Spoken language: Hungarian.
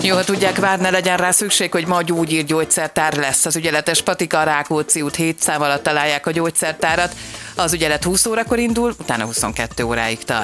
Jó, ha tudják, vár, ne legyen rá szükség, hogy ma a Gyógyír gyógyszertár lesz. Az ügyeletes patika, a Rákóczi út 7 szám alatt találják a gyógyszertárat. Az ügyelet 20 órakor indul, utána 22 óráig tart.